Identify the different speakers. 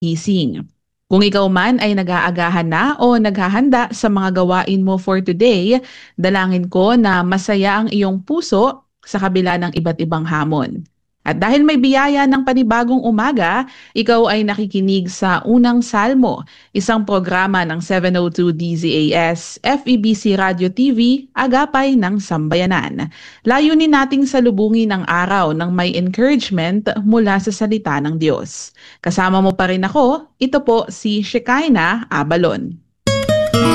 Speaker 1: gising. Kung ikaw man ay nag-aagahan na o naghahanda sa mga gawain mo for today, dalangin ko na masaya ang iyong puso sa kabila ng iba't ibang hamon. At dahil may biyaya ng panibagong umaga, ikaw ay nakikinig sa Unang Salmo, isang programa ng 702 DZAS, FEBC Radio TV, Agapay ng Sambayanan. Layunin nating salubungin ang araw ng may encouragement mula sa salita ng Diyos. Kasama mo pa rin ako, ito po si Shekinah Abalon.